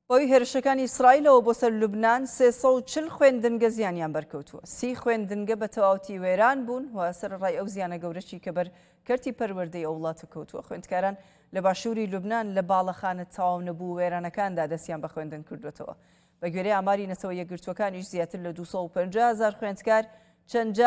بۆی هێرشەکانی ئیسرائیلەوە بۆ سەر لوبنان 340 خوێندنگە زیانیان بەرکەوتووە. 30 خوێندنگە بە تەواوەتی وێران بوون و سەرڕای ئەو زیانە گەورەی کە بەر کەرتی پەروەردەی ئەو وڵاتە کەوتووە. خوێندکاران لە باشووری لوبنان لە باڵەخانە تەواو نەبوو وێرانەکاندا دەستیان بە خوێندن کردوێتەوە. بە گوێرەی ئاماری نەتەوە یەکگرتووەکانیش زیاتر لە 250,000 خوێندکار چەند